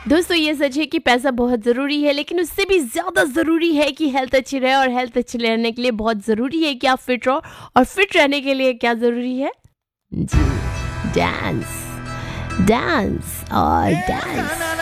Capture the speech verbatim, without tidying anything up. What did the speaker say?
दोस्तों ये सच है कि पैसा बहुत ज़रूरी है, लेकिन उससे भी ज़्यादा ज़रूरी है कि हेल्थ अच्छी रहे, और हेल्थ अच्छी रहने के लिए बहुत ज़रूरी है कि आप फिट रहो। और फिट रहने के लिए क्या ज़रूरी है? जी, डांस, डांस और डांस।